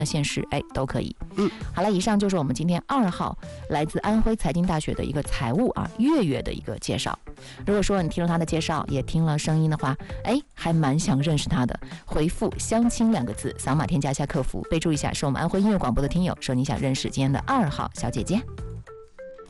县市都可以。好了，以上就是我们今天2号来自安徽财经大学的一个财务月月的一个介绍。如果说你听了他的介绍，也听了声音的话，还蛮想认识他的，回复相亲2个字，扫码添加一下客服，备注一下是我们安徽音乐广播的听友，说你想认识今天的2号小姐姐。